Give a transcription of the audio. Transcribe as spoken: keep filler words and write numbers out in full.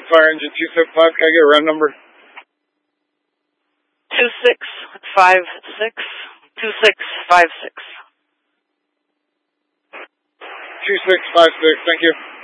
Fire Engine two seven five. Can I get a run number? Two six five six two six five six. Two six five six. Thank you.